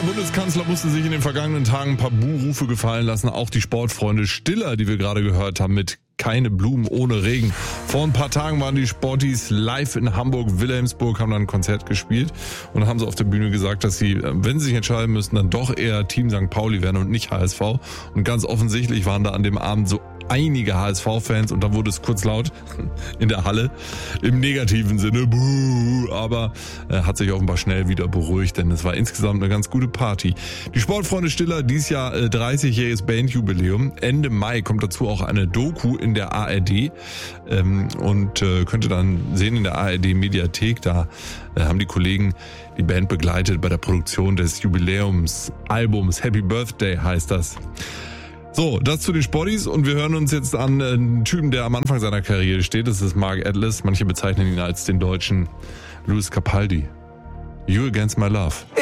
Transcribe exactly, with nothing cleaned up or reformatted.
Bundeskanzler musste sich in den vergangenen Tagen ein paar Buhrufe gefallen lassen. Auch die Sportfreunde Stiller, die wir gerade gehört haben, mit keine Blumen ohne Regen. Vor ein paar Tagen waren die Sporties live in Hamburg-Wilhelmsburg, haben dann ein Konzert gespielt und dann haben sie auf der Bühne gesagt, dass sie, wenn sie sich entscheiden müssten, dann doch eher Team Sankt Pauli werden und nicht H S V. Und ganz offensichtlich waren da an dem Abend so einige H S V-Fans und dann wurde es kurz laut in der Halle, im negativen Sinne, buh, aber äh, hat sich offenbar schnell wieder beruhigt, denn es war insgesamt eine ganz gute Party. Die Sportfreunde Stiller, dieses Jahr äh, dreißigjähriges Bandjubiläum. Ende Mai kommt dazu auch eine Doku in der A R D ähm, und äh, könnt ihr dann sehen in der A R D-Mediathek. Da äh, haben die Kollegen die Band begleitet bei der Produktion des Jubiläumsalbums. Happy Birthday heißt das. So, das zu den Sporties und wir hören uns jetzt an einen Typen, der am Anfang seiner Karriere steht. Das ist Mark Atlas. Manche bezeichnen ihn als den deutschen Lewis Capaldi. You Against My Love.